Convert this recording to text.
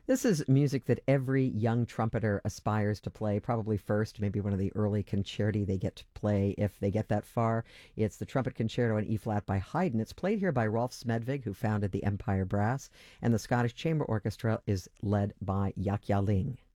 This is music that every young trumpeter aspires to play, probably first, maybe one of the early concerti they get to play if they get that far. It's the Trumpet Concerto in E flat by Haydn. It's played here by Rolf Smedvig, who founded the Empire Brass, and the Scottish Chamber Orchestra is led by Yak Ling.